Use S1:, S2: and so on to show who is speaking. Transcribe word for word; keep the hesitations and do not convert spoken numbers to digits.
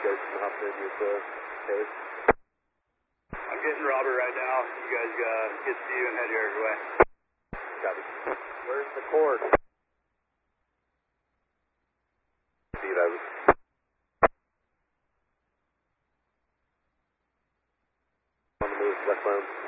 S1: guys can hop in with the case.
S2: I'm getting Robert right now. You guys uh, get Steve and head your way.
S1: Copy. Where's the cord? Steve, I was... On the move, westbound.